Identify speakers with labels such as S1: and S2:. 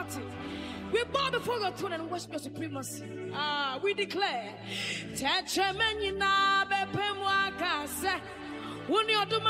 S1: authority. We bow before your throne and worship your supremacy. We declare, Techemenina bepemwa kase, Uni oduma